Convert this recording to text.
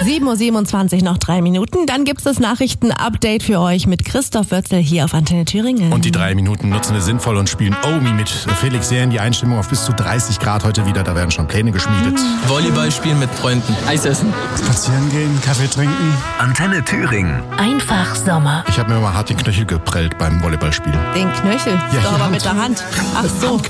7:27 Uhr, noch 3 Minuten. Dann gibt's das Nachrichten-Update für euch mit Christoph Wörzel hier auf Antenne Thüringen. Und die 3 Minuten nutzen wir sinnvoll und spielen Omi mit Felix Jähn. Die Einstimmung auf bis zu 30 Grad heute wieder. Da werden schon Pläne geschmiedet. Volleyball spielen mit Freunden. Eis essen. Spazieren gehen, Kaffee trinken. Antenne Thüringen. Einfach Sommer. Ich habe mir mal hart den Knöchel geprellt beim Volleyballspielen. Den Knöchel? Ja, Doch, aber Hand. mit der Hand. Ach so.